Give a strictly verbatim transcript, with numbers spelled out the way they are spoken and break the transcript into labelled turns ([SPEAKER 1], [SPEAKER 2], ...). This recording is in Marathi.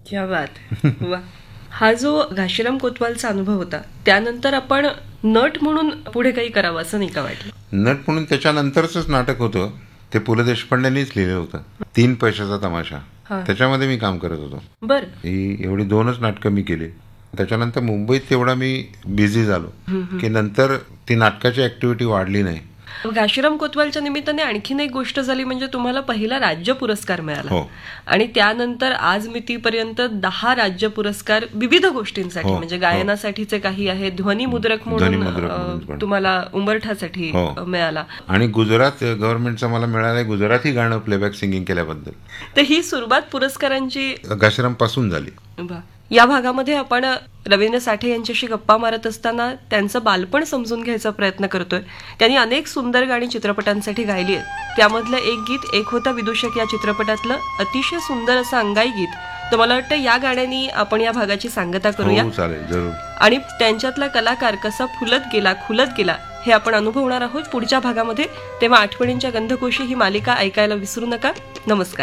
[SPEAKER 1] क्या बात. वा. हा जो घाशीराम कोतवालचा अनुभव होता त्यानंतर आपण नट म्हणून पुढे काही करावं असं नाही का वाटलं?
[SPEAKER 2] नट म्हणून त्याच्यानंतरच नाटक होतं ते पु ल देशपांडेंनीच लिहिलं होतं, तीन पैशाचा तमाशा. त्याच्यामध्ये मी काम करत होतो.
[SPEAKER 1] बर.
[SPEAKER 2] ही एवढी दोनच नाटकं मी केली. त्याच्यानंतर मुंबईत तेवढा मी बिझी झालो की नंतर ती नाटकाची ऍक्टिव्हिटी वाढली नाही.
[SPEAKER 1] घाशीराम कोतवालच्या निमित्ताने आणखीन एक गोष्ट झाली म्हणजे तुम्हाला पहिला राज्य पुरस्कार मिळाला.
[SPEAKER 2] हो.
[SPEAKER 1] आणि त्यानंतर आज मितीपर्यंत दहा राज्य पुरस्कार विविध गोष्टींसाठी, म्हणजे गायनासाठीचे काही आहे, ध्वनिमुद्रक म्हणून तुम्हाला उंबरठासाठी मिळाला.
[SPEAKER 2] आणि गुजरात गव्हर्नमेंटचा मला मिळालाय गुजराती गाणं प्लेबॅक सिंगिंग केल्याबद्दल.
[SPEAKER 1] तर ही सुरुवात पुरस्कारांची
[SPEAKER 2] घाशीराम पासून झाली.
[SPEAKER 1] या भागामध्ये आपण रवींद्र साठे यांच्याशी गप्पा मारत असताना त्यांचं बालपण समजून घ्यायचा प्रयत्न करतोय. त्यांनी अनेक सुंदर गाणी चित्रपटांसाठी गायली आहेत. त्यामधलं एक गीत एक होता विदूषक या चित्रपटातलं अतिशय सुंदर असं अंगाई गीत. तर मला वाटतं या गाण्यांनी आपण या भागाची सांगता करूया. आणि त्यांच्यातला कलाकार कसा फुलत गेला खुलत गेला हे आपण अनुभवणार आहोत पुढच्या भागामध्ये. तेव्हा आठवणींच्या गंधकोशी ही मालिका ऐकायला विसरू नका. नमस्कार.